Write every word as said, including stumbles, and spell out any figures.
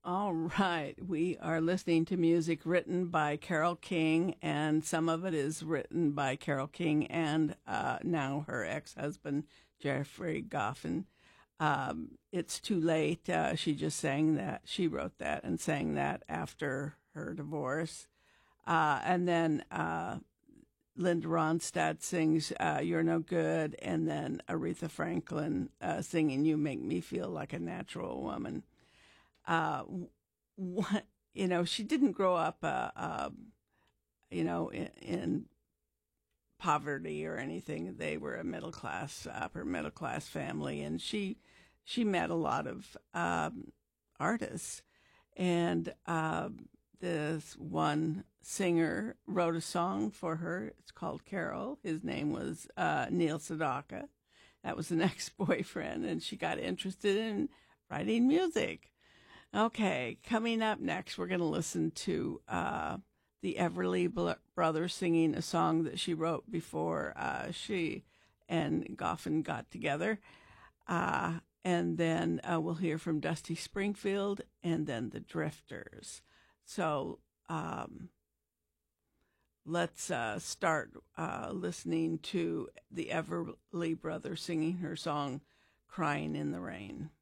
All right. We are listening to music written by Carole King, and some of it is written by Carole King and uh, now her ex-husband, Jeffrey Goffin. Um, it's Too Late. Uh, she just sang that. She wrote that and sang that after her divorce. Uh, and then uh, Linda Ronstadt sings uh, You're No Good, and then Aretha Franklin uh, singing You Make Me Feel Like a Natural Woman. Uh, what, you know, she didn't grow up, uh, uh, you know, in, in poverty or anything. They were a middle class, upper middle class family, and she she met a lot of um, artists. And uh, this one singer wrote a song for her. It's called Carol. His name was uh, Neil Sedaka. That was an ex-boyfriend, and she got interested in writing music. Okay, coming up next, we're going to listen to uh, the Everly Bl- Brothers singing a song that she wrote before uh, she and Goffin got together. Uh, and then uh, we'll hear from Dusty Springfield and then the Drifters. So um, let's uh, start uh, listening to the Everly Brothers singing her song, Crying in the Rain.